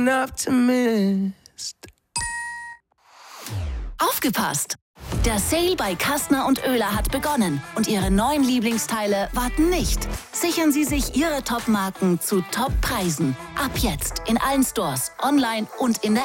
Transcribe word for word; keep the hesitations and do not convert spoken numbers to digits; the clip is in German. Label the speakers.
Speaker 1: Optimist.
Speaker 2: Aufgepasst! Der Sale bei Kastner und Oehler hat begonnen und Ihre neuen Lieblingsteile warten nicht. Sichern Sie sich Ihre Top-Marken zu Top-Preisen. Ab jetzt in allen Stores, online und in der